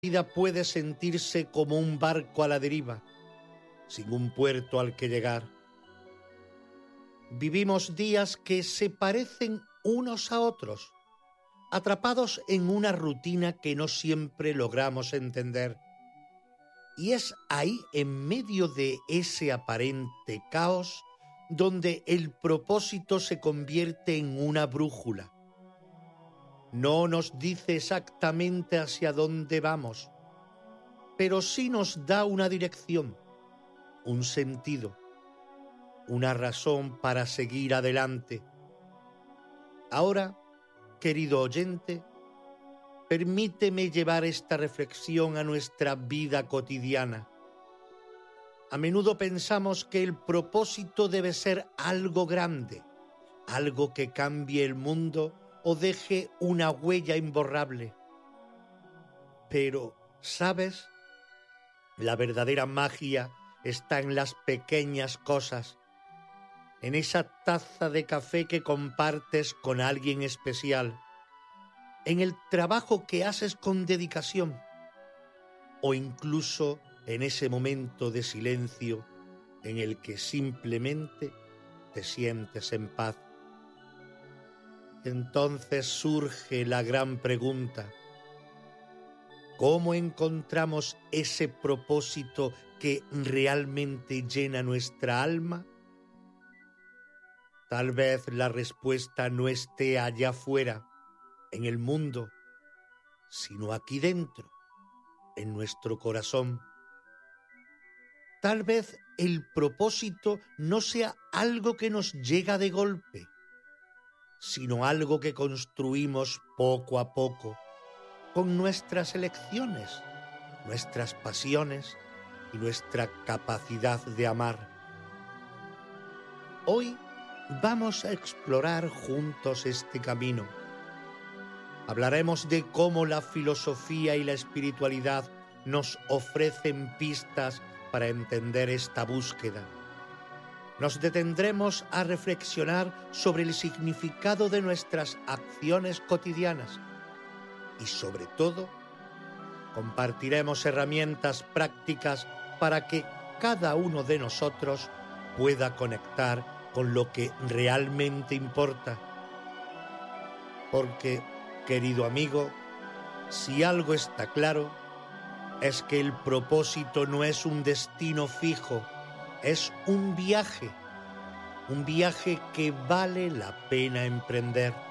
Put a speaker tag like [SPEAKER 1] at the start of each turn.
[SPEAKER 1] vida puede sentirse como un barco a la deriva, sin un puerto al que llegar. Vivimos días que se parecen unos a otros, atrapados en una rutina que no siempre logramos entender. Y es ahí, en medio de ese aparente caos, donde el propósito se convierte en una brújula. No nos dice exactamente hacia dónde vamos, pero sí nos da una dirección, un sentido, una razón para seguir adelante. Ahora, querido oyente, permíteme llevar esta reflexión a nuestra vida cotidiana. A menudo pensamos que el propósito debe ser algo grande, algo que cambie el mundo o deje una huella imborrable. Pero, ¿sabes? La verdadera magia está en las pequeñas cosas, en esa taza de café que compartes con alguien especial, en el trabajo que haces con dedicación, o incluso en ese momento de silencio en el que simplemente te sientes en paz. Entonces surge la gran pregunta: ¿cómo encontramos ese propósito que realmente llena nuestra alma? Tal vez la respuesta no esté allá afuera, en el mundo, sino aquí dentro, en nuestro corazón. Tal vez el propósito no sea algo que nos llega de golpe, sino algo que construimos poco a poco, con nuestras elecciones, nuestras pasiones y nuestra capacidad de amar. Hoy vamos a explorar juntos este camino. Hablaremos de cómo la filosofía y la espiritualidad nos ofrecen pistas para entender esta búsqueda. Nos detendremos a reflexionar sobre el significado de nuestras acciones cotidianas y, sobre todo, compartiremos herramientas prácticas para que cada uno de nosotros pueda conectar con lo que realmente importa. Porque, querido amigo, si algo está claro, es que el propósito no es un destino fijo, es un viaje que vale la pena emprender.